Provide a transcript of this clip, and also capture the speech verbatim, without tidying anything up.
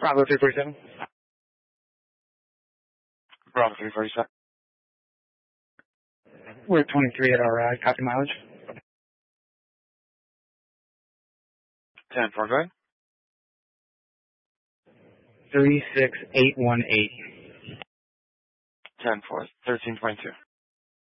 Bravo three forty-seven. Bravo three forty-seven. We're at twenty-three at our ride. Copy mileage. ten four, go ahead. three six eight one eight. ten four, thirteen twenty-two.